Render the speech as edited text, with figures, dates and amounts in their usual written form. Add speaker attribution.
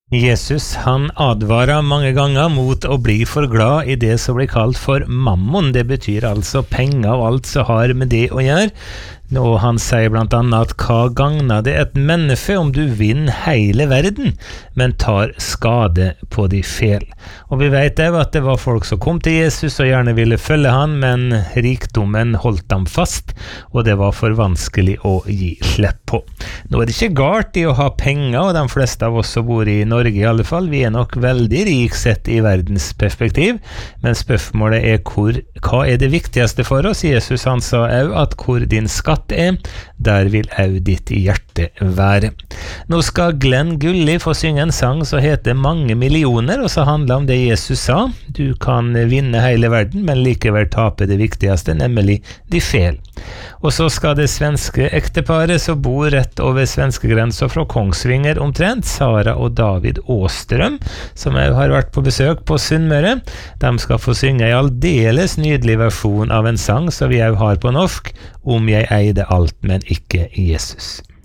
Speaker 1: Jesus, han advarer mange ganger mot å bli for glad i det som blir kalt for mammon. Det betyr altså penger og alt som har med det å gjøre. Og han sier blant annet at hva gagner det et menneske om du vinner hele verden, men tar skade på de fel. Og vi vet jo at det var folk som kom til Jesus og gjerne ville følge han, men rikdommen holdt dem fast, og det var for vanskelig å gi slipp på. Nå er det ikke galt i å ha penger, og de fleste av oss som bor i Norge i alle fall, vi er nok veldig rik sett i verdens perspektiv, men spørsmålet er hva er det viktigste for oss? Jesus han sa jo at hvor din skatt er, der vil au ditt hjerte være. Nå skal Glenn Gulli få synge en sang som heter Mange millioner, og så handler om det Jesus sa. Du kan vinne hele verden, men likevel tape det viktigste, nemlig de fel. Og så skal det svenske ekteparet som bor rett over svenskegrensa fra Kongsvinger omtrent, Sara og David Åstrøm, som jeg har vært på besøk på Sunnmøre. De skal få synge en aldeles nydelig versjon av en sang som vi også har på norsk, Om jeg eide alt, men ikke Jesus.